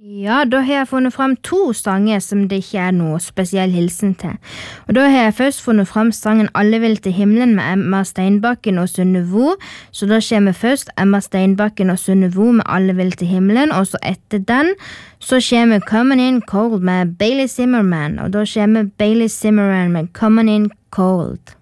Ja, da har jeg funnet frem 2 sanger som det ikke er noe spesiell hilsen til. Og da har jeg først funnet frem sangen Alle vil til himmelen med Emma Steinbakken og Synne Vo. Så da kommer først Emma Steinbakken og Synne Vo med Alle vil til himmelen, og så etter den så kommer Coming In Cold med Bailey Zimmerman, og da kommer Bailey Zimmerman med Coming In Cold.